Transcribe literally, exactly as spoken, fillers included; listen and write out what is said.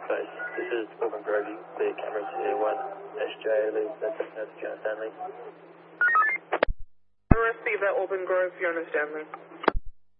Base. This is Auburn Grove. You can clear cameras here. one S J, leave that's that's Fiona Stanley. Receiver Auburn Grove, Fiona Stanley.